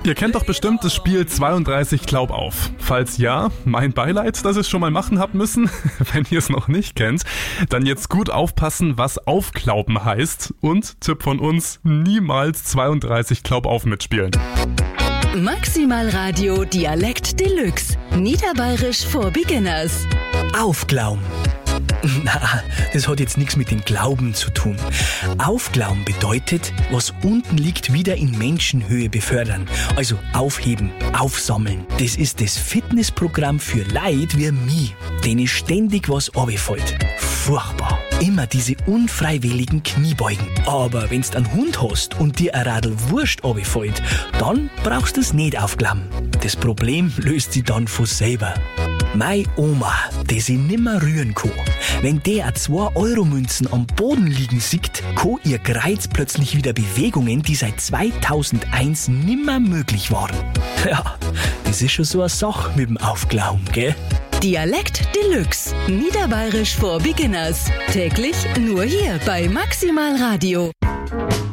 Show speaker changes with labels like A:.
A: Ihr kennt doch bestimmt das Spiel 32 Glaub auf. Falls ja, mein Beileid, dass ihr es schon mal machen habt müssen. Wenn ihr es noch nicht kennt, dann jetzt gut aufpassen, was aufglauben heißt. Und Tipp von uns, niemals 32 Glaub auf mitspielen.
B: Maximal Radio Dialekt Deluxe. Niederbayerisch for Beginners.
C: Aufglauben. Na, das hat jetzt nichts mit dem Glauben zu tun. Aufglauben bedeutet, was unten liegt, wieder in Menschenhöhe befördern. Also aufheben, aufsammeln. Das ist das Fitnessprogramm für Leute wie mich, denen ständig was runterfällt. Furchtbar. Immer diese unfreiwilligen Kniebeugen. Aber wenn's einen Hund hast und dir ein Radl Wurst runterfällt, dann brauchst du es nicht aufglauben. Das Problem löst sich dann von selber. Meine Oma, die sie nimmer rühren kann, wenn der 2-Euro-Münzen am Boden liegen sieht, kann ihr Kreuz plötzlich wieder Bewegungen, die seit 2001 nimmer möglich waren. Ja, das ist schon so eine Sache mit dem Aufglauben, gell?
B: Dialekt Deluxe. Niederbayerisch for Beginners. Täglich nur hier bei Maximal Radio.